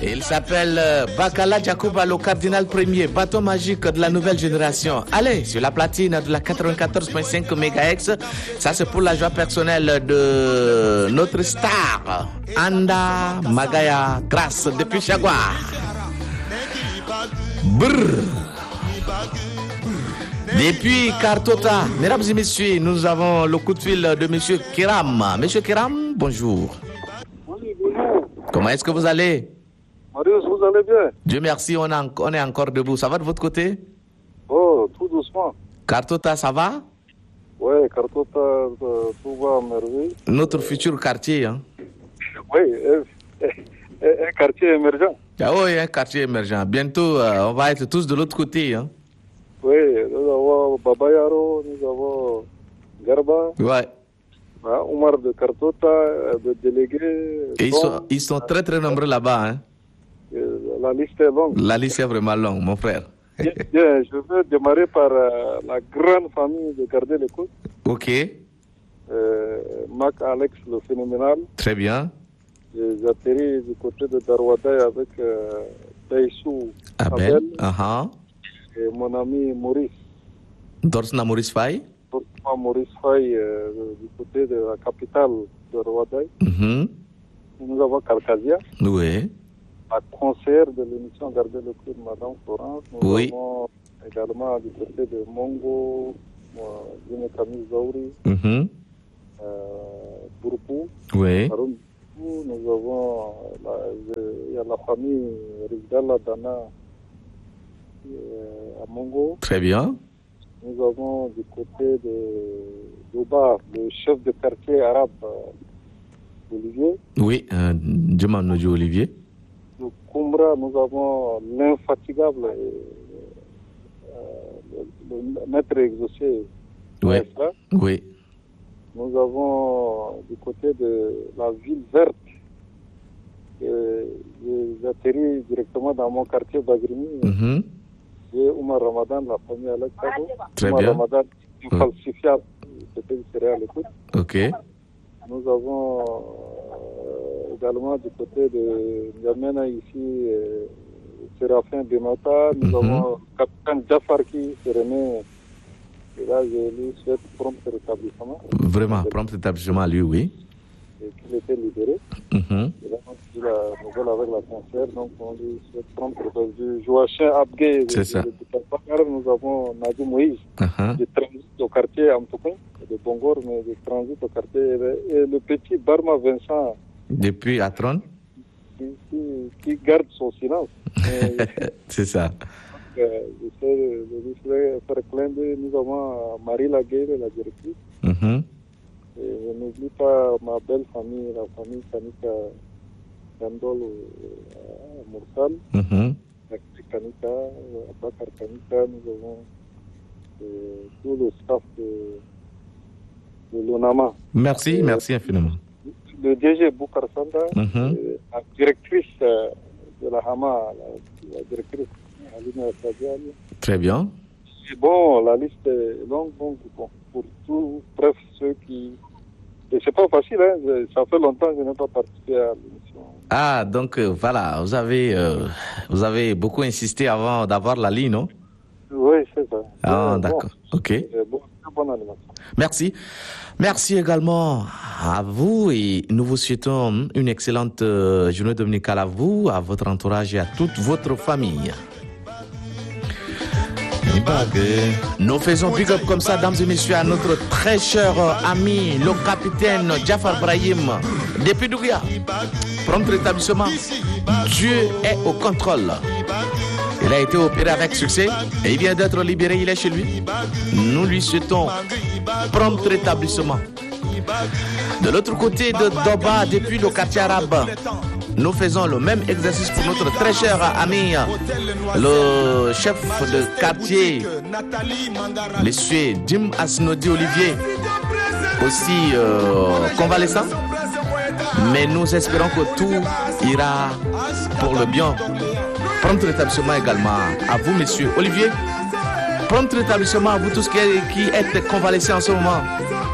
Il s'appelle Bakala Jacouba, le cardinal premier, bâton magique de la nouvelle génération. Allez, sur la platine de la 94.5 MHz. Ça, c'est pour la joie personnelle de notre star, Anda Magaya Grasse, depuis Chagua. Brrr. Depuis Kartota, mesdames et messieurs, nous avons le coup de fil de monsieur Kiram. Monsieur Kiram, bonjour. Oui, bonjour. Comment est-ce que vous allez? Marius, vous allez bien? Dieu merci, on est encore debout. Ça va de votre côté? Oh, tout doucement. Kartota, ça va? Oui, Kartota, tout va à merveille. Notre futur quartier, hein? Oui, un quartier émergent. Ah oui, un quartier émergent. Bientôt, on va être tous de l'autre côté, hein? Oui, nous avons Babayaro, nous avons Garba. Ouais. Omar de Kartota, de délégués. Et ils sont très très nombreux là-bas, hein? La liste est longue. La liste est vraiment longue, mon frère. Bien, je vais démarrer par la grande famille de Garder l'écoute. Ok. Mac Alex, le phénoménal. Très bien. J'atterris du côté de Darwadai avec Taïsou Abel. Et mon ami Maurice. Dorsna Maurice Faye. Maurice Faye, du côté de la capitale de Darwadai. Nous avons Calcasia. Oui. La conseillère de l'émission Garder le coup de Madame Florence. Nous avons également du côté de Mongo, Dine Zauri, Bourpou. Oui. Nous avons il y a la famille Rizala Dana à Mongo. Très bien. Nous avons du côté de Douba, le chef de quartier arabe Olivier. Oui, Djemanoudji Olivier. De Koumbra, nous avons l'infatigable le maître exaucé. Oui. Oui. Nous avons du côté de la ville verte. J'ai atterri directement dans mon quartier Bagrimi. J'ai Oumar Ramadan, la famille Alex Sabo. Très Oumar bien. Ramadan, du falsifiable, c'était du céréal à l'écoute. Ok. Nous avons également du côté de Yamena ici, Séraphin Benata. Nous avons Capitaine Jafarki, René. Et là, je lui souhaite prompt rétablissement. Vraiment, prompt rétablissement, lui, oui. Et qu'il était libéré. Et là, on dit la nouvelle avec la concert, donc on lui souhaite prompt rétablissement. Du Joachim Abgué, c'est ça. Nous avons Nadou Moïse, de transit au quartier Amtoukoun, de Bongor, mais de transit au quartier. Et le petit Barma Vincent. Depuis Atron. Qui garde son silence. C'est ça. J'essaie de lui faire clin d'œil. Nous avons Marie Laguerre, la directrice. Et je n'oublie pas ma belle famille, la famille Kanika Gandol Moursal. Kanika, Abakar Kanika. Nous avons tout le staff de l'ONAMA. Merci, merci infiniment. Le DG Boukar Sanda, la directrice de la Hama, la directrice Alina Sadiani. Très bien. Et bon, la liste est longue, bon, pour tout, bref, ceux qui... Et c'est pas facile, hein, ça fait longtemps que je n'ai pas participé à l'émission. Ah, donc voilà, vous avez beaucoup insisté avant d'avoir la ligne, non? Oui, c'est ça. Ah, d'accord, ok. Bonne animation. Merci. Merci également à vous et nous vous souhaitons une excellente journée dominicale à vous, à votre entourage et à toute votre famille. Nous faisons big up comme ça, dames et messieurs, à notre très cher ami, le capitaine Jafar Brahim, depuis Dougia. Prompt rétablissement. Dieu est au contrôle. Il a été opéré avec succès et il vient d'être libéré, il est chez lui. Nous lui souhaitons prompt rétablissement. De l'autre côté de Doba, depuis le quartier arabe, nous faisons le même exercice pour notre très cher ami, le chef de quartier, monsieur Jim Asnodi Olivier, aussi convalescent. Mais nous espérons que tout ira pour le bien. Prompt rétablissement également à vous, monsieur Olivier. Prompt rétablissement à vous tous qui êtes convalescents en ce moment.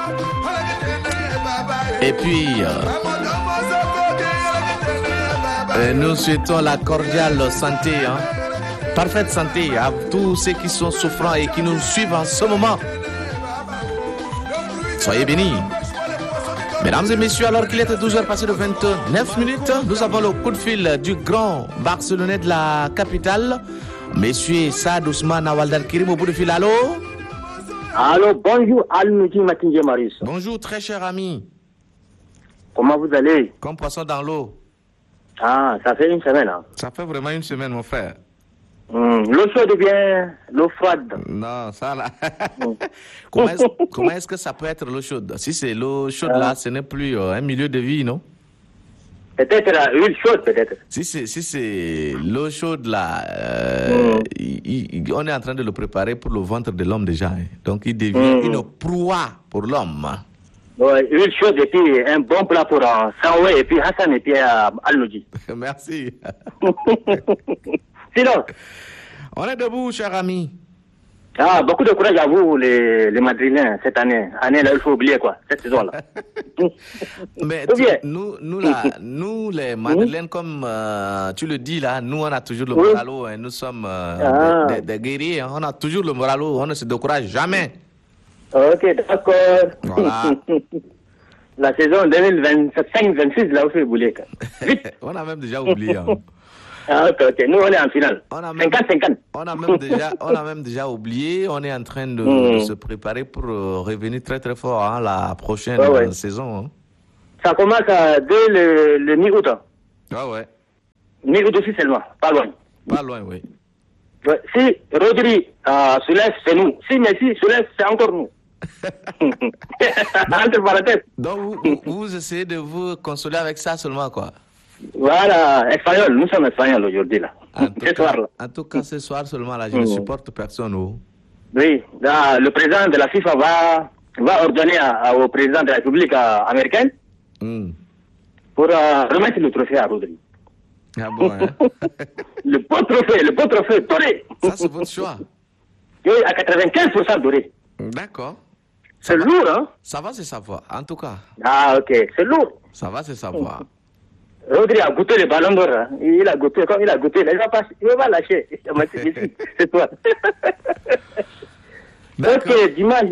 Et puis, Et nous souhaitons la cordiale santé, hein. Parfaite santé à tous ceux qui sont souffrants et qui nous suivent en ce moment. Soyez bénis. Mesdames et messieurs, alors qu'il était 12h passé de 29 minutes, nous avons le coup de fil du grand Barcelonais de la capitale, Monsieur Saad Ousmane Awaldal Kirim au bout de fil. Allô? Allô, bonjour, Al-Noudi Matinje Marius. Bonjour, très cher ami. Comment vous allez? Comme poisson dans l'eau. Ah, ça fait une semaine. Hein. Ça fait vraiment une semaine, mon frère. L'eau chaude ou bien l'eau froide? Non, ça là. Comment est-ce que ça peut être l'eau chaude? Si c'est l'eau chaude là, ce n'est plus un milieu de vie, non? Peut-être l'huile chaude, peut-être. Si c'est l'eau chaude là, on est en train de le préparer pour le ventre de l'homme déjà. Hein. Donc il devient une proie pour l'homme. Ouais, huile chaude et puis un bon plat pour Sanwé et puis Hassan et puis Al-Noudi. Merci. Sinon, on est debout, cher ami. Ah, beaucoup de courage à vous, les Madrilènes, cette année. Année-là, il faut oublier, quoi, cette saison-là. Mais nous, les Madrilènes, comme tu le dis là, nous, on a toujours le moral haut. Hein, nous sommes des guerriers. Hein, on a toujours le moral haut. On ne se décourage jamais. Ok, d'accord. Voilà. La saison 2025-26, là, il faut oublier. Vite. On a même déjà oublié. Hein. Ah, ok. Nous, on est en finale. 50-50. On a même déjà oublié. On est en train de se préparer pour revenir très très fort hein, la prochaine saison. Hein. Ça commence dès le mi-août. Ah ouais. Mi-août aussi seulement, pas loin. Pas loin, oui. Ouais. Si Rodri se laisse, c'est nous. Si Messi se laisse, c'est encore nous. Entre parenthèses. Donc vous essayez de vous consoler avec ça seulement, quoi. Voilà, espagnol, nous sommes espagnols aujourd'hui là. Ce soir là. En tout cas, ce soir seulement là, je ne supporte personne. Oh. Oui, là, le président de la FIFA va ordonner au président de la République américaine pour remettre le trophée à Rodri. Ah bon, hein? le beau trophée doré. Ça c'est votre choix. Oui, à 95% doré. D'accord. C'est lourd, hein? Ça va se savoir, en tout cas. Ah ok, c'est lourd. Ça va se savoir. Rodri a goûté le ballon d'or. Hein. Il a goûté, comme il a goûté, il va lâcher. C'est toi. Ok, dimanche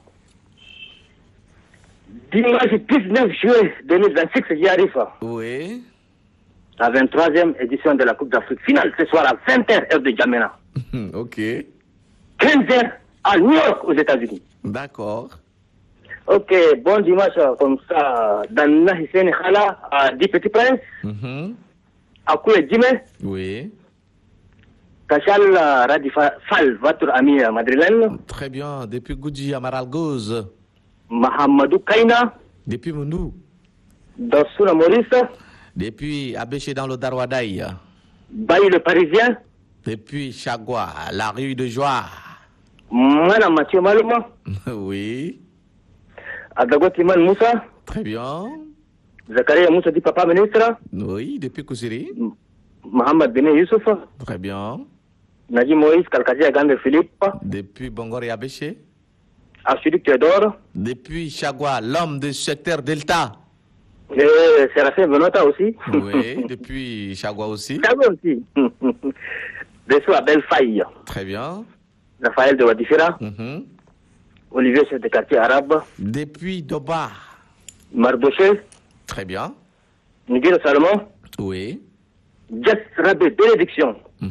19 juillet 2026, j'y arrive. Oui. La 23e édition de la Coupe d'Afrique finale, ce soir à 20h, heure de Djamena. Ok. 15h à New York, aux États-Unis. D'accord. Ok, bon dimanche, comme ça, Danna Hissène Khala, à 10 Petits Princes, à Koué Djimé. Oui. Kachal Radifal, votre ami madrilène. Très bien, depuis Goudji Amaralgoz. Mahamadou Kaina. Depuis Mundou. Dossuna Maurice. Depuis Abéché dans le Darwadaï. Bailly le Parisien. Depuis Chagua, la rue de Joie. Mana Mathieu Maluma. Oui. Adagot Iman Moussa. Très bien. Zakaria Moussa dit papa ministre. Oui, depuis Kousiri. Mohamed Bene Youssouf. Très bien. Naji Moïse Kalkazi Agande Philippe. Depuis Bongori Abéché. Archiduc Théodore. Depuis Chagua, l'homme du secteur Delta. Et Séraphin Benota aussi. Oui, depuis Chagua aussi. Chagua aussi. Dessous à Belfaï. Très bien. Raphaël de Wadifira. Olivier, chef de quartier arabe. Depuis Doba. Mardoché. Très bien. Nigel Salomon. Oui. Jess Rabé, bénédiction.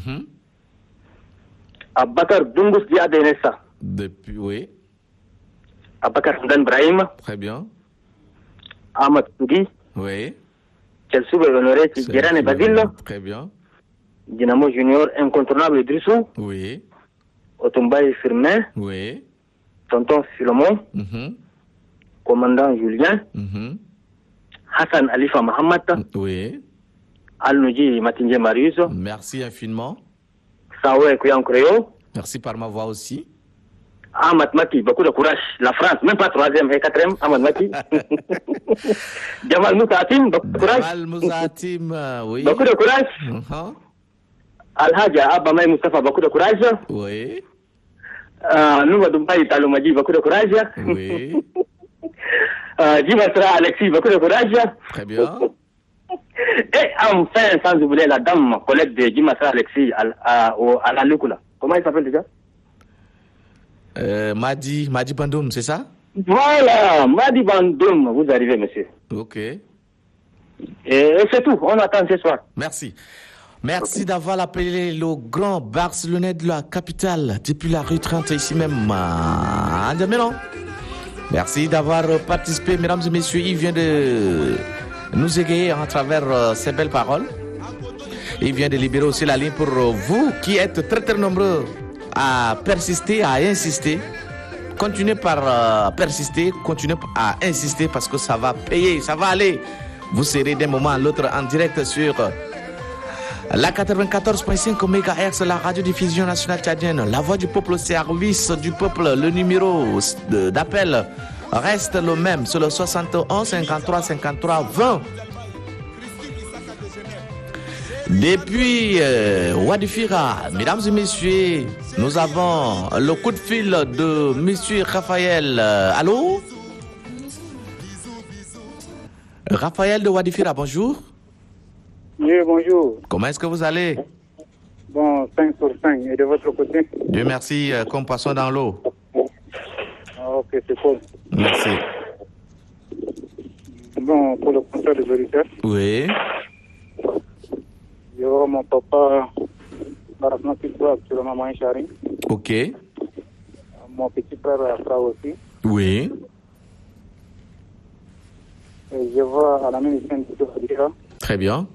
Abakar Dungus Dia Denessa. Depuis, oui. Abakar Hamdan Brahim. Très bien. Ahmad Tougui. Oui. Chelsea Honoré, Guéran et Basile. Très bien. Dynamo Junior, incontournable Drissou. Oui. Otombaye Firmin. Oui. Tonton Philomon. Commandant Julien. Hassan Alifa Mohamed. Oui. Al-Noudi Matinje Marius. Merci infiniment. Saoué Kouyan Créo. Merci par ma voix aussi. Ahmad Mati, beaucoup de courage. La France, même pas 3e et 4e, Ahmad Mati. Jamal Moussatim, beaucoup de courage. Jamal Moussatim, oui. Beaucoup de courage. Al-Hadja Abba May Mustafa, beaucoup de courage. Oui. Nouma Dumbay Talomadji, beaucoup de courage. Oui. Jimasra Alexis, beaucoup de courage. Très bien. Et enfin, sans oublier la dame, collègue de Jimassa Alexis à la Lukula. Comment il s'appelle déjà? Madi Bandoum, c'est ça? Voilà, Madi Bandoum, vous arrivez, monsieur. Ok. Et c'est tout, on attend ce soir. Merci. Merci d'avoir appelé le grand Barcelonais de la capitale, depuis la rue 30, ici même à N'Djamena. Merci d'avoir participé, mesdames et messieurs. Il vient de nous égayer à travers ces belles paroles. Il vient de libérer aussi la ligne pour vous qui êtes très très nombreux à persister, à insister. Continuez par persister, continuez à insister parce que ça va payer, ça va aller. Vous serez d'un moment à l'autre en direct sur la 94.5 MHz, la radiodiffusion nationale tchadienne, la voix du peuple au service du peuple. Le numéro d'appel reste le même, c'est le 71 53 53 20. Depuis Wadifira, mesdames et messieurs, nous avons le coup de fil de monsieur Raphaël. Allô? Raphaël de Wadifira, bonjour. Oui, bonjour. Comment est-ce que vous allez? Bon, 5 sur 5. Et de votre côté? Dieu merci, comme poisson dans l'eau. Ah, ok, c'est cool. Merci. Bon, pour le concert de l'auditeur, Oui. je vois mon papa, Barasma Kilto, actuellement Moyen Charing. Ok. Mon petit frère Afra aussi. Oui. Et je vois à la même scène de Fadira. Très bien.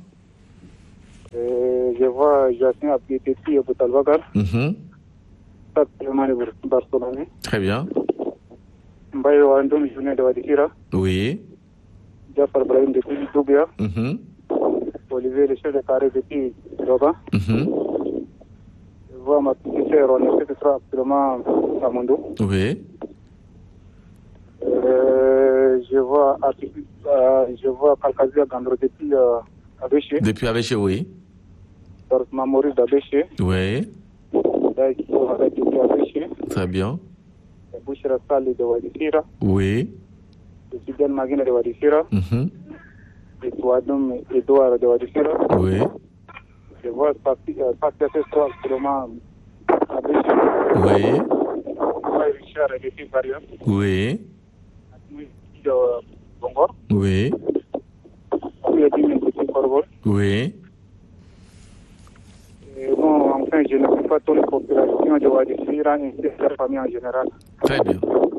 Je vois Jasmine Abdéti et Boutalbagar. Actuellement de Barcelone. Très bien. Mbaye Wandoum, journée de Wadikira. Oui. Jafar Brahim depuis Doubia. Olivier le chef de carré depuis Doba. Je vois ma petite sœur, on est peut-être actuellement à Mondo. Oui. Je vois Kalkazia Gandro depuis Abéché. Depuis Abéché, oui. Maurice d'Abéché. Oui. Depuis Abéché. Très bien. Bouchera Sali de Wadifira. Oui. Sudène Magina de Wadifira. Edouardum Edouard de Wadifira. Oui. Je vois Patricia Sessoir actuellement à Abéché. Oui. Richard et les filles variantes. Oui. De Bongor. Oui. Oui. Bon, enfin, je ne sais pas toutes les populations de Wadifira et de la famille en général. Très bien.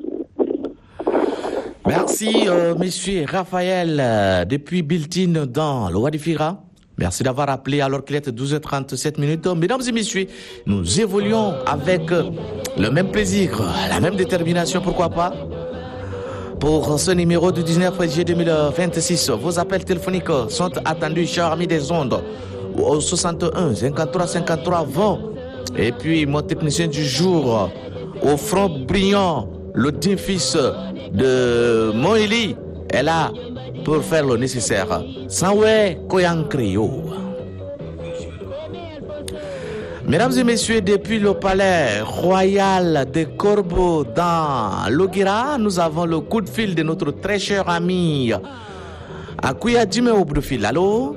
Merci, monsieur Raphaël, depuis Biltine dans le Wadifira. Merci d'avoir appelé alors qu'il est 12h37 minutes. Mesdames et messieurs, nous évoluons avec le même plaisir, la même détermination, pourquoi pas. Pour ce numéro du 19 juillet 2026, vos appels téléphoniques sont attendus, chers amis des ondes, au 61 53 53 20. Et puis, mon technicien du jour, au front brillant, le digne fils de Moïli, est là pour faire le nécessaire. Sanwe Koyankrio. Mesdames et messieurs, depuis le palais royal des Corbeaux dans l'Oguira, nous avons le coup de fil de notre très cher ami Akouya Djime au bout de fil. Allô?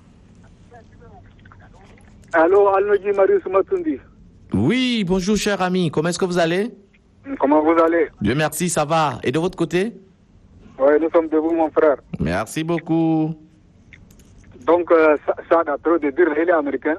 Allô, Alnoji Marius Matundi. Oui, bonjour cher ami, comment est-ce que vous allez? Comment vous allez? Dieu merci, ça va. Et de votre côté? Oui, nous sommes debout, mon frère. Merci beaucoup. Donc, ça a trop de dire, il est américain.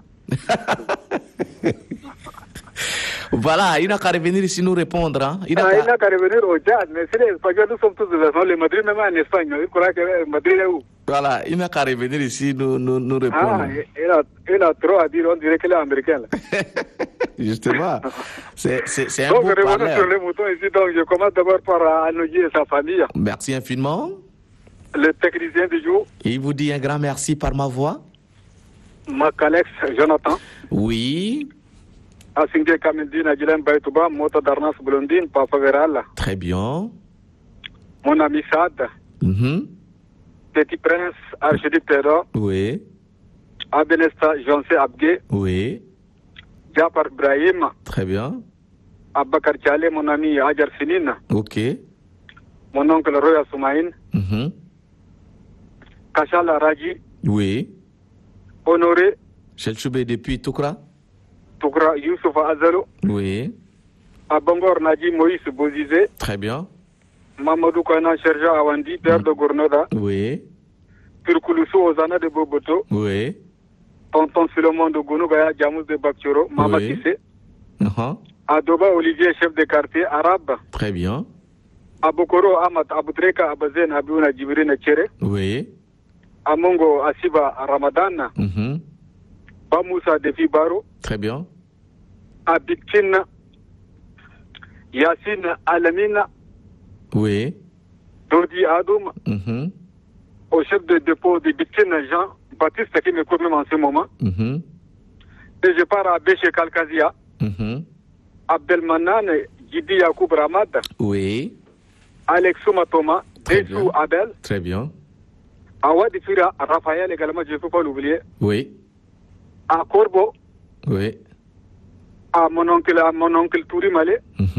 Voilà, il n'a qu'à revenir ici nous répondre. Hein. Il n'a qu'à revenir au Tchad, mais c'est les Espagnols, nous sommes tous des Espagnols, les Madrid, même en Espagne. Il croit que Madrid est où? Voilà, il n'a qu'à revenir ici nous répondre. Il a trop à dire, on dirait qu'il est américain. Là. Justement, c'est un donc, beau revenons parleur. sur les moutons ici, donc je commence d'abord par Anoji et sa famille. Merci infiniment. Le technicien du jour. Il vous dit un grand merci par ma voix. Macalex Jonathan. Oui. Asingé Kamildine, Adjilen Baïtouba, Moto Darnas Blondine, Papa Veral. Très bien. Mon ami Saad. Petit Prince, Archiduc Théodore. Oui. Abenesta Joncé Abgué. Oui. Jafar Brahim. Très bien. Abakar Tchale, mon ami Ajar Sinine. Ok. Mon oncle Roya Soumaïn. Kachala Raji. Oui. Honoré. Chelchoubé depuis Toukra. Toukra, Youssouf Azalo. Oui. Abangor Nadi Moïse Bozizé. Très bien. Mamadou Kana Serja Awandi, père de Gournoda. Oui. Turkulusu Ozana de Boboto. Oui. Tonton Solomon de Gounogaya, Jamous de Bakchoro, Mama Tissé. Adoba Olivier, chef de quartier arabe. Très bien. Abokoro Amat Abutreka Abazen Abiuna Djibrina Tchere. Oui. Amongo Asiba Ramadana. Bamoussa Defi Baro. Très bien. Abiktin Yassine Alamina. Oui. Dodi Adoum. Au chef de dépôt de Biktin Jean-Baptiste qui me court même en ce moment. Et je pars à Béché Kalkazia. Abdelmanan Gidi Yacoub Ramad. Oui. Alex Soumatoma. Dessou Abel. Très bien. Awadi Fira, Raphaël également, je ne peux pas l'oublier. Oui. À Corbeau. Oui. À mon oncle Touri Malé.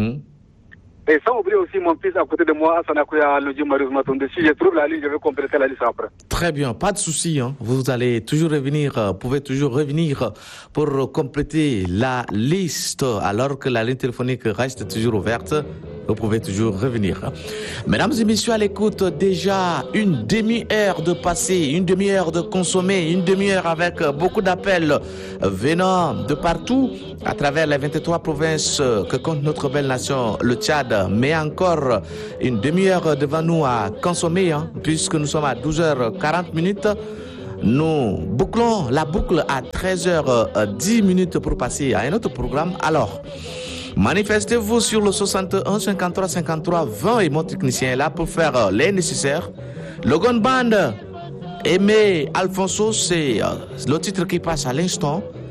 Et sans oublier aussi mon fils à côté de moi, Asanakoya Lodji Marius Matonde. Si je trouve la liste, je vais compléter la liste après. Très bien, pas de souci. Vous allez toujours revenir, pouvez toujours revenir pour compléter la liste alors que la ligne téléphonique reste toujours ouverte. Vous pouvez toujours revenir. Mesdames et messieurs, à l'écoute, déjà une demi-heure de passé, une demi-heure de consommé, une demi-heure avec beaucoup d'appels venant de partout à travers les 23 provinces que compte notre belle nation, le Tchad. Mais encore une demi-heure devant nous à consommer, puisque nous sommes à 12h40. Nous bouclons la boucle à 13h10 pour passer à un autre programme. Alors, manifestez-vous sur le 61 53 53 20 et mon technicien est là pour faire les nécessaires. Logan Band, Aimé Alfonso, c'est le titre qui passe à l'instant.